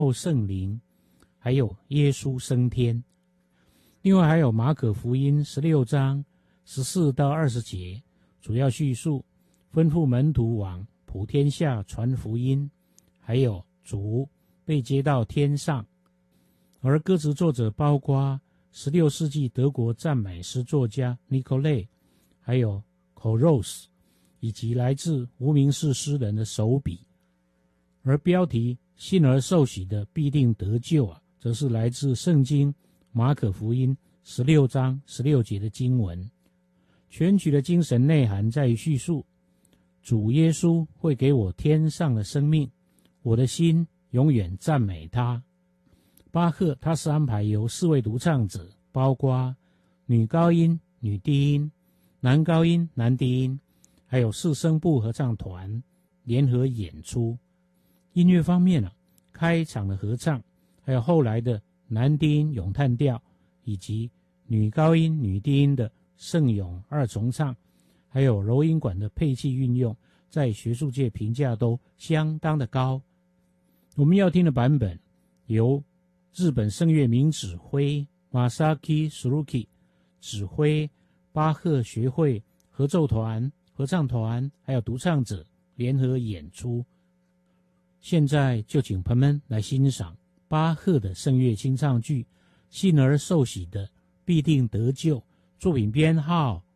后圣灵，还有耶稣升天。另外还有马可福音16章14到20节，主要叙述吩咐门徒往普天下传福音，还有主被接到天上。而歌词作者包括16世纪德国赞美诗作家 Nicolai， 还有 Koros， 以及来自无名氏诗人的手笔。而标题信而受洗的必定得救则是来自圣经马可福音16章16节的经文。全曲的精神内涵在于叙述主耶稣会给我天上的生命，我的心永远赞美他。巴赫他是安排由4位独唱者，包括女高音、女低音、男高音、男低音，还有4声部合唱团联合演出。音乐方面开场的合唱，还有后来的男低音咏叹调，以及女高音、女低音的圣咏2重唱，还有柔音管的配器运用，在学术界评价都相当的高。我们要听的版本由日本声乐名指挥 Masaki Suzuki 指挥巴赫学会合奏团、合唱团还有独唱者联合演出。现在就请朋友们来欣赏巴赫的圣乐清唱剧《信而受洗的必定得救》，作品编号